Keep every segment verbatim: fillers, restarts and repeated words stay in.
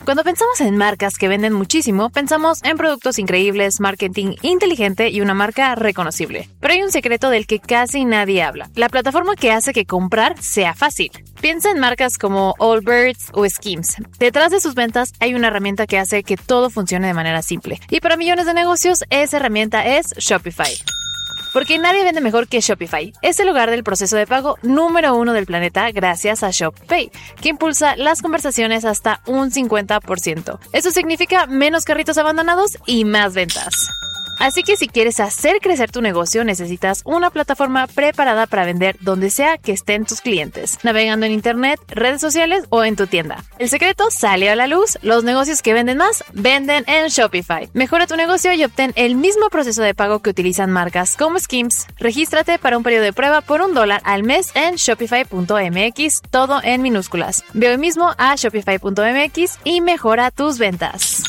Cuando pensamos en marcas que venden muchísimo, pensamos en productos increíbles, marketing inteligente y una marca reconocible. Pero hay un secreto del que casi nadie habla: la plataforma que hace que comprar sea fácil. Piensa en marcas como Allbirds o Skims. Detrás de sus ventas hay una herramienta que hace que todo funcione de manera simple. Y para millones de negocios, esa herramienta es Shopify. Porque nadie vende mejor que Shopify. Es el lugar del proceso de pago número uno del planeta gracias a ShopPay, que impulsa las conversaciones hasta un cincuenta por ciento. Eso significa menos carritos abandonados y más ventas. Así que si quieres hacer crecer tu negocio, necesitas una plataforma preparada para vender donde sea que estén tus clientes, navegando en internet, redes sociales o en tu tienda. El secreto sale a la luz: los negocios que venden más, venden en Shopify. Mejora tu negocio y obtén el mismo proceso de pago que utilizan marcas como Skims. Regístrate para un periodo de prueba por un dólar al mes en shopify punto m x, todo en minúsculas. Ve hoy mismo a shopify punto m x y mejora tus ventas.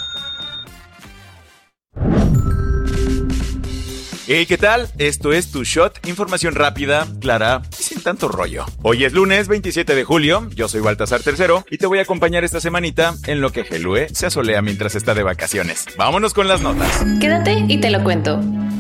Hey, ¿qué tal? Esto es Tu Shot, información rápida, clara y sin tanto rollo. Hoy es lunes veintisiete de julio, yo soy Baltasar Tercero y te voy a acompañar esta semanita en lo que Helue se asolea mientras está de vacaciones. Vámonos con las notas. Quédate y te lo cuento.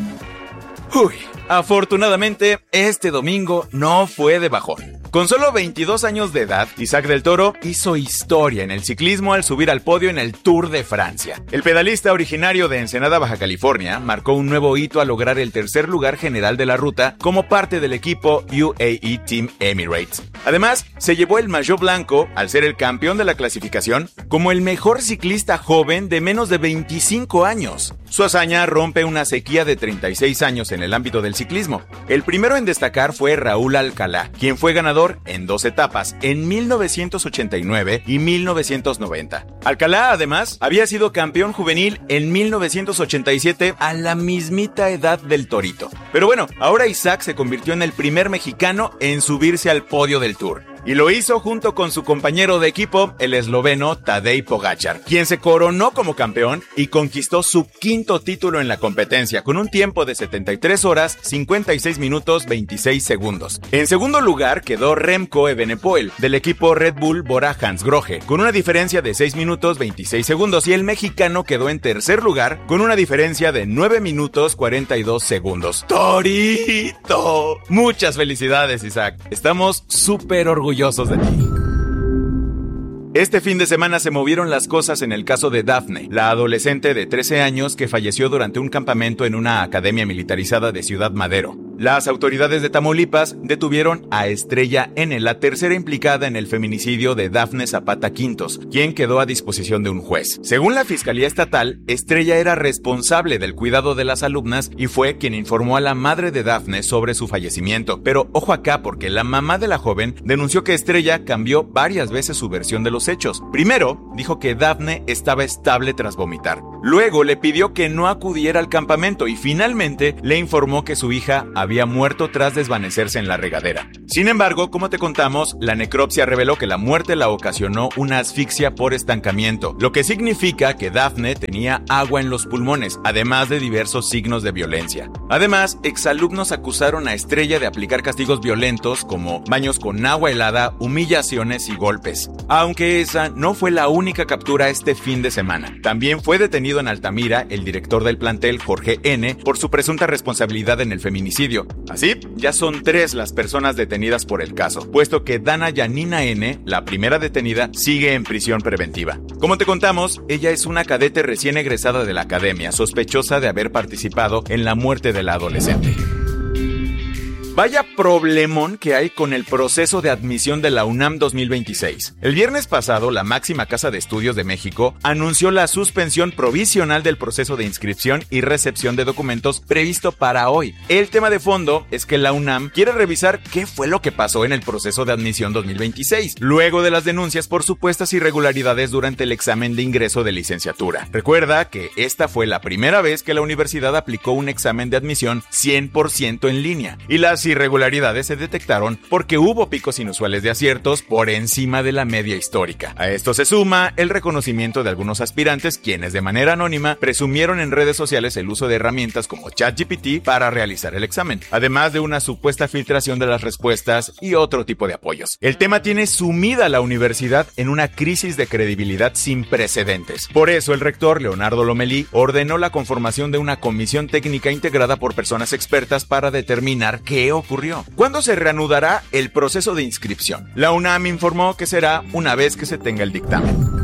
Uy, afortunadamente este domingo no fue de bajón. Con solo veintidós años de edad, Isaac del Toro hizo historia en el ciclismo al subir al podio en el Tour de Francia. El pedalista originario de Ensenada, Baja California, marcó un nuevo hito al lograr el tercer lugar general de la ruta como parte del equipo U A E Team Emirates. Además, se llevó el maillot blanco al ser el campeón de la clasificación como el mejor ciclista joven de menos de veinticinco años. Su hazaña rompe una sequía de treinta y seis años en el ámbito del ciclismo. El primero en destacar fue Raúl Alcalá, quien fue ganador en dos etapas, en mil novecientos ochenta y nueve y mil novecientos noventa. Alcalá, además, había sido campeón juvenil en mil novecientos ochenta y siete a la mismita edad del Torito. Pero bueno, ahora Isaac se convirtió en el primer mexicano en subirse al podio del Tour. Y lo hizo junto con su compañero de equipo, el esloveno Tadej Pogačar, quien se coronó como campeón y conquistó su quinto título en la competencia con un tiempo de setenta y tres horas, cincuenta y seis minutos, veintiséis segundos. En segundo lugar quedó Remco Evenepoel, del equipo Red Bull Bora-Hansgrohe, con una diferencia de seis minutos, veintiséis segundos, y el mexicano quedó en tercer lugar con una diferencia de nueve minutos, cuarenta y dos segundos. ¡Torito! Muchas felicidades, Isaac. Estamos súper orgullosos orgullosos de ti. Este fin de semana se movieron las cosas en el caso de Dafne, la adolescente de trece años que falleció durante un campamento en una academia militarizada de Ciudad Madero. Las autoridades de Tamaulipas detuvieron a Estrella N., la tercera implicada en el feminicidio de Dafne Zapata Quintos, quien quedó a disposición de un juez. Según la Fiscalía Estatal, Estrella era responsable del cuidado de las alumnas y fue quien informó a la madre de Dafne sobre su fallecimiento. Pero ojo acá, porque la mamá de la joven denunció que Estrella cambió varias veces su versión de los hechos. Primero, dijo que Dafne estaba estable tras vomitar. Luego le pidió que no acudiera al campamento y finalmente le informó que su hija había muerto tras desvanecerse en la regadera. Sin embargo, como te contamos, la necropsia reveló que la muerte la ocasionó una asfixia por estancamiento, lo que significa que Dafne tenía agua en los pulmones, además de diversos signos de violencia. Además, exalumnos acusaron a Estrella de aplicar castigos violentos como baños con agua helada, humillaciones y golpes. Aunque esa no fue la única captura este fin de semana. También fue detenido en Altamira el director del plantel, Jorge N., por su presunta responsabilidad en el feminicidio. Así, ya son tres las personas detenidas por el caso, puesto que Dana Yanina N., la primera detenida, sigue en prisión preventiva. Como te contamos, ella es una cadete recién egresada de la academia, sospechosa de haber participado en la muerte de la adolescente. Vaya problemón que hay con el proceso de admisión de la UNAM dos mil veintiséis. El viernes pasado, la máxima casa de estudios de México anunció la suspensión provisional del proceso de inscripción y recepción de documentos previsto para hoy. El tema de fondo es que la UNAM quiere revisar qué fue lo que pasó en el proceso de admisión dos mil veintiséis, luego de las denuncias por supuestas irregularidades durante el examen de ingreso de licenciatura. Recuerda que esta fue la primera vez que la universidad aplicó un examen de admisión cien por ciento en línea, y las irregularidades se detectaron porque hubo picos inusuales de aciertos por encima de la media histórica. A esto se suma el reconocimiento de algunos aspirantes quienes de manera anónima presumieron en redes sociales el uso de herramientas como ChatGPT para realizar el examen, además de una supuesta filtración de las respuestas y otro tipo de apoyos. El tema tiene sumida a la universidad en una crisis de credibilidad sin precedentes. Por eso el rector Leonardo Lomelí ordenó la conformación de una comisión técnica integrada por personas expertas para determinar qué ocurrió. ¿Cuándo se reanudará el proceso de inscripción? La UNAM informó que será una vez que se tenga el dictamen.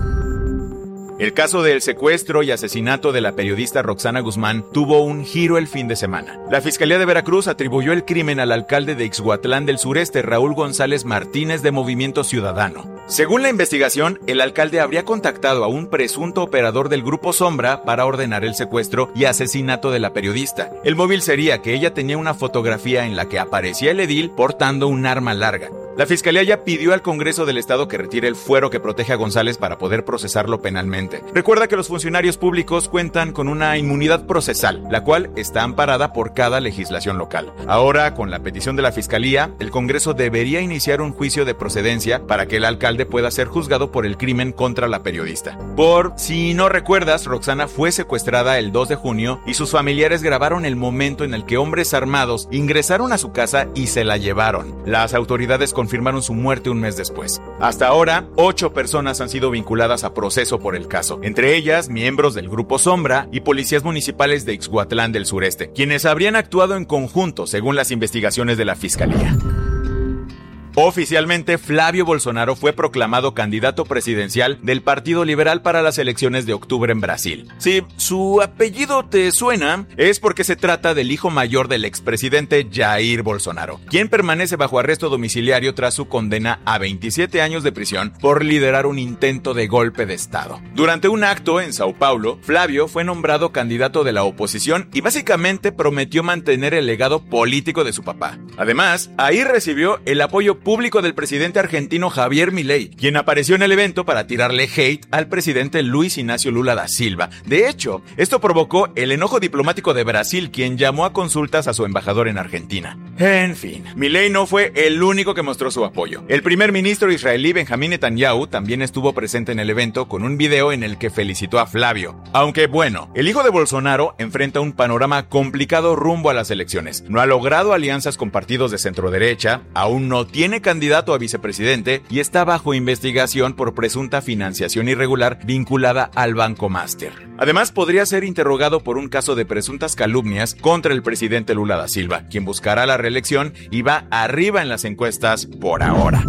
El caso del secuestro y asesinato de la periodista Roxana Guzmán tuvo un giro el fin de semana. La Fiscalía de Veracruz atribuyó el crimen al alcalde de Ixhuatlán del Sureste, Raúl González Martínez, de Movimiento Ciudadano. Según la investigación, el alcalde habría contactado a un presunto operador del Grupo Sombra para ordenar el secuestro y asesinato de la periodista. El móvil sería que ella tenía una fotografía en la que aparecía el edil portando un arma larga. La Fiscalía ya pidió al Congreso del Estado que retire el fuero que protege a González para poder procesarlo penalmente. Recuerda que los funcionarios públicos cuentan con una inmunidad procesal, la cual está amparada por cada legislación local. Ahora, con la petición de la Fiscalía, el Congreso debería iniciar un juicio de procedencia para que el alcalde pueda ser juzgado por el crimen contra la periodista. Por si no recuerdas, Roxana fue secuestrada el dos de junio y sus familiares grabaron el momento en el que hombres armados ingresaron a su casa y se la llevaron. Las autoridades confirmaron su muerte un mes después. Hasta ahora, ocho personas han sido vinculadas a proceso por el caso, entre ellas miembros del Grupo Sombra y policías municipales de Ixhuatlán del Sureste, quienes habrían actuado en conjunto según las investigaciones de la Fiscalía. Oficialmente, Flavio Bolsonaro fue proclamado candidato presidencial del Partido Liberal para las elecciones de octubre en Brasil. Si su apellido te suena, es porque se trata del hijo mayor del expresidente Jair Bolsonaro, quien permanece bajo arresto domiciliario tras su condena a veintisiete años de prisión por liderar un intento de golpe de Estado. Durante un acto en Sao Paulo, Flavio fue nombrado candidato de la oposición y básicamente prometió mantener el legado político de su papá. Además, ahí recibió el apoyo público del presidente argentino Javier Milei, quien apareció en el evento para tirarle hate al presidente Luis Ignacio Lula da Silva. De hecho, esto provocó el enojo diplomático de Brasil, quien llamó a consultas a su embajador en Argentina. En fin, Milei no fue el único que mostró su apoyo. El primer ministro israelí Benjamín Netanyahu también estuvo presente en el evento con un video en el que felicitó a Flavio. Aunque bueno, el hijo de Bolsonaro enfrenta un panorama complicado rumbo a las elecciones. No ha logrado alianzas con partidos de centroderecha, aún no tiene candidato a vicepresidente y está bajo investigación por presunta financiación irregular vinculada al Banco Master. Además, podría ser interrogado por un caso de presuntas calumnias contra el presidente Lula da Silva, quien buscará la reelección y va arriba en las encuestas por ahora.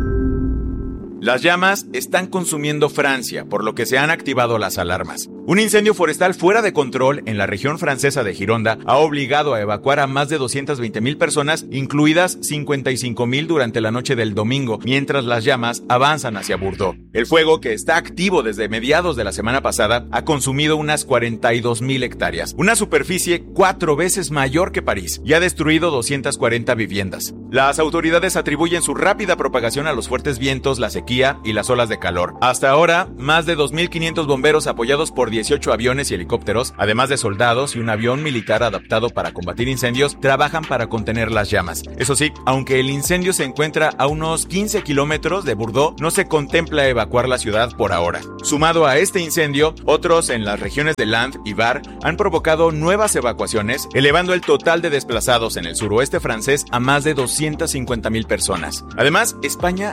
Las llamas están consumiendo Francia, por lo que se han activado las alarmas. Un incendio forestal fuera de control en la región francesa de Gironda ha obligado a evacuar a más de doscientas veinte mil personas, incluidas cincuenta y cinco mil durante la noche del domingo, mientras las llamas avanzan hacia Bordeaux. El fuego, que está activo desde mediados de la semana pasada, ha consumido unas cuarenta y dos mil hectáreas, una superficie cuatro veces mayor que París, y ha destruido doscientas cuarenta viviendas. Las autoridades atribuyen su rápida propagación a los fuertes vientos, la sequía y las olas de calor. Hasta ahora, más de dos mil quinientos bomberos apoyados por dieciocho aviones y helicópteros, además de soldados y un avión militar adaptado para combatir incendios, trabajan para contener las llamas. Eso sí, aunque el incendio se encuentra a unos quince kilómetros de Bordeaux, no se contempla evacuar la ciudad por ahora. Sumado a este incendio, otros en las regiones de Land y Var han provocado nuevas evacuaciones, elevando el total de desplazados en el suroeste francés a más de doscientas cincuenta mil personas. Además, España